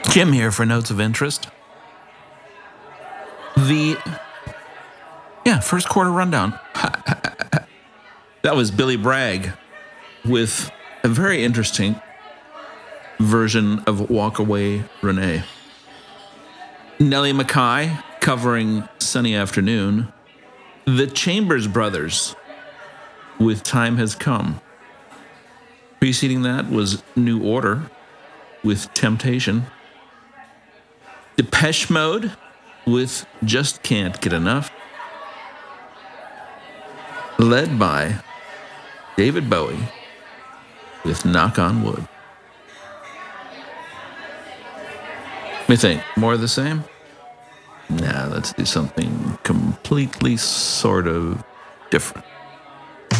Jim here for Notes of Interest. First quarter rundown. That was Billy Bragg with a very interesting version of Walk Away Renee. Nellie Mackay covering Sunny Afternoon. The Chambers Brothers with Time Has Come. Preceding that was New Order with Temptation. Depeche Mode with Just Can't Get Enough. Led by David Bowie with Knock on Wood. We think more of the same? Nah, let's do something completely sort of different.